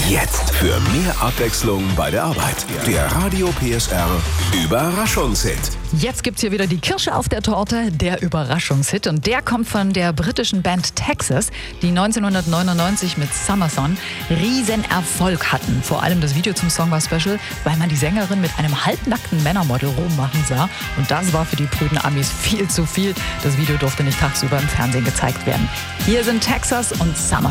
Jetzt für mehr Abwechslung bei der Arbeit. Der Radio PSR Überraschungshit. Jetzt gibt's hier wieder die Kirsche auf der Torte, der Überraschungshit. Und der kommt von der britischen Band Texas, die 1999 mit Summerson riesen Erfolg hatten. Vor allem das Video zum Song war special, weil man die Sängerin mit einem halbnackten Männermodel rummachen sah. Und das war für die prüden Amis viel zu viel. Das Video durfte nicht tagsüber im Fernsehen gezeigt werden. Hier sind Texas und Summerson.